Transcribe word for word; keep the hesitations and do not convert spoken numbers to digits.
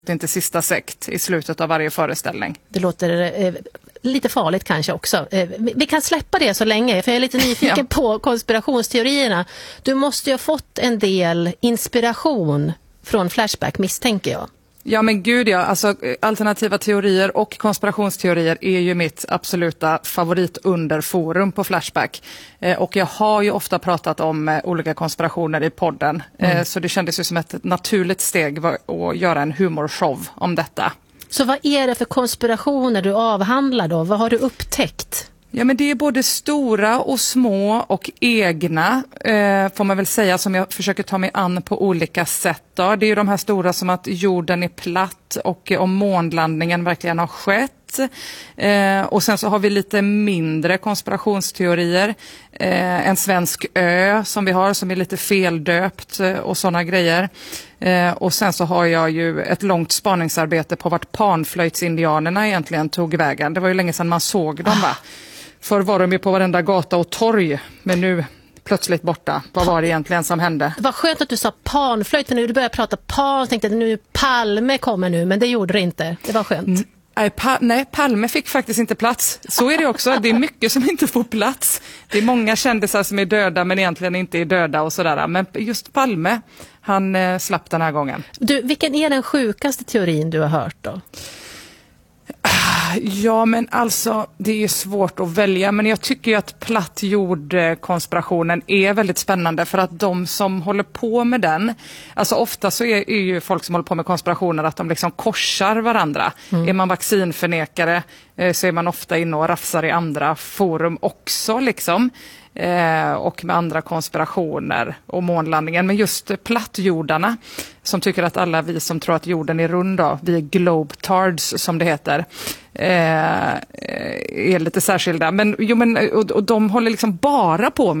inte sista sekt i slutet av varje föreställning. Det låter eh, lite farligt kanske också. Eh, vi, vi kan släppa det så länge, för jag är lite nyfiken ja. på konspirationsteorierna. Du måste ju ha fått en del inspiration från Flashback, misstänker jag. Ja men gud ja, alltså alternativa teorier och konspirationsteorier är ju mitt absoluta favoritunderforum på Flashback. Eh, och jag har ju ofta pratat om eh, olika konspirationer i podden. Mm. Eh, så det kändes ju som ett naturligt steg att göra en humorshow om detta. Så vad är det för konspirationer du avhandlar då? Vad har du upptäckt? Ja men det är både stora och små och egna eh, får man väl säga, som jag försöker ta mig an på olika sätt. Då. Det är ju de här stora som att jorden är platt och om månlandningen verkligen har skett. Eh, och sen så har vi lite mindre konspirationsteorier. Eh, en svensk ö som vi har som är lite feldöpt eh, och sådana grejer. Eh, och sen så har jag ju ett långt spaningsarbete på vart panflöjtsindianerna egentligen tog vägen. Det var ju länge sedan man såg dem va? Förr var de ju på varenda gata och torg, men nu plötsligt borta. Vad var det egentligen som hände? Vad skönt att du sa panflöjt, för när du började prata pan tänkte jag att nu Palme kommer nu, men det gjorde det inte. Det var skönt. Mm. Nej, pa- nej, Palme fick faktiskt inte plats. Så är det också. Det är mycket som inte får plats. Det är många kändisar som är döda men egentligen inte är döda och sådär. Men just Palme, han eh, slapp den här gången. Du, vilken är den sjukaste teorin du har hört då? Ja men alltså det är ju svårt att välja, men jag tycker ju att plattjordkonspirationen är väldigt spännande för att de som håller på med den, alltså ofta så är, är ju folk som håller på med konspirationer att de liksom korsar varandra. Mm. Är man vaccinförnekare eh, så är man ofta inne och rafsar i andra forum också liksom. Eh, och med andra konspirationer och månlandningen, men just plattjordarna som tycker att alla vi som tror att jorden är rund då, vi är globetards som det heter, eh, är lite särskilda, men, jo, men och, och de håller liksom bara på med